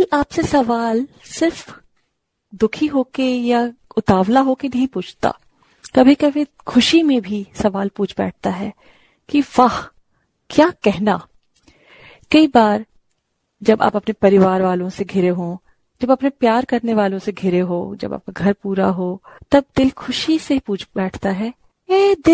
दिल आपसे सवाल सिर्फ दुखी होके या उतावला होके नहीं पूछता, कभी कभी खुशी में भी सवाल पूछ बैठता है कि वाह क्या कहना। कई बार जब आप अपने परिवार वालों से घिरे हो, जब अपने प्यार करने वालों से घिरे हो, जब आपका घर पूरा हो, तब दिल खुशी से पूछ बैठता है, ए